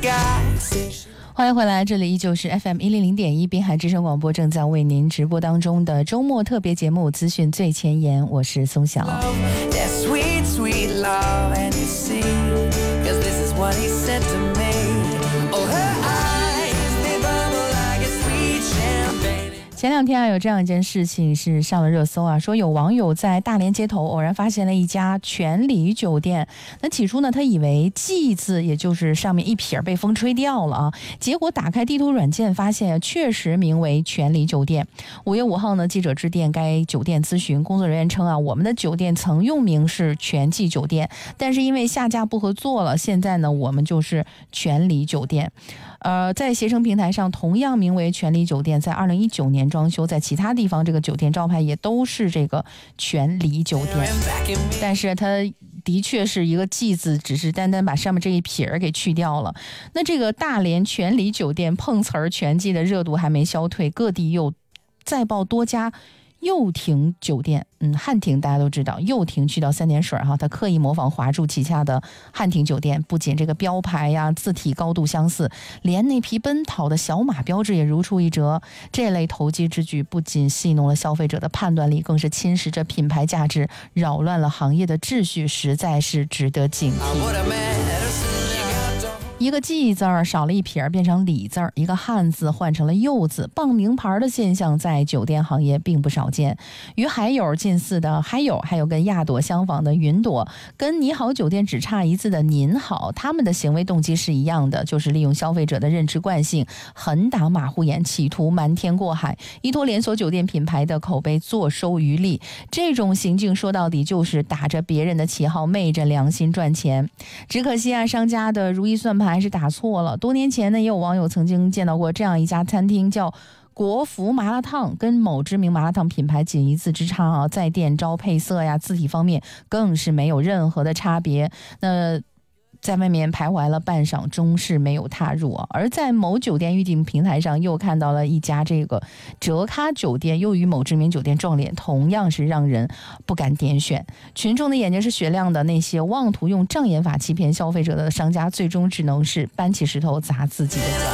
欢迎回来，这里依旧是 FM100.1 滨海之声广播，正在为您直播当中的周末特别节目资讯最前沿，我是松晓。前两天有这样一件事情是上了热搜啊，说有网友在大连街头偶然发现了一家全礼酒店。那起初呢，他以为“记”字，也就是上面一撇被风吹掉了啊。结果打开地图软件，发现确实名为全礼酒店。5月5号呢，记者致电该酒店咨询，工作人员称啊，我们的酒店曾用名是全季酒店，但是因为下架不合作了，现在呢，我们就是全礼酒店。在携程平台上同样名为全礼酒店，在2019年装修，在其他地方这个酒店招牌也都是这个全礼酒店，但是它的确是一个“记”字，只是单单把上面这一撇给去掉了。那这个大连全礼酒店碰瓷儿全季的热度还没消退，各地又再爆多家又亭酒店。汉庭大家都知道，又亭去掉3点水哈，它刻意模仿华住旗下的汉庭酒店，不仅这个标牌呀、字体高度相似，连那匹奔跑的小马标志也如出一辙。这类投机之举不仅戏弄了消费者的判断力，更是侵蚀着品牌价值，扰乱了行业的秩序，实在是值得警惕。一个“记”字儿少了一撇变成“礼”字儿，一个汉字换成了“柚”字，傍名牌的现象在酒店行业并不少见。与海友近似的还有跟亚朵相仿的云朵，跟你好酒店只差一字的您好，他们的行为动机是一样的，就是利用消费者的认知惯性，横打马虎眼，企图瞒天过海，依托连锁酒店品牌的口碑坐收渔利。这种行径说到底就是打着别人的旗号，昧着良心赚钱。只可惜啊，商家的如意算盘还是打错了。多年前呢，也有网友曾经见到过这样一家餐厅，叫国福麻辣烫，跟某知名麻辣烫品牌仅一字之差啊，在店招配色呀、字体方面更是没有任何的差别。那在外面徘徊了半晌，终是没有踏入啊。而在某酒店预订平台上，又看到了一家这个哲咖酒店，又与某知名酒店撞脸，同样是让人不敢点选。群众的眼睛是雪亮的，那些妄图用障眼法欺骗消费者的商家，最终只能是搬起石头砸自己的脚。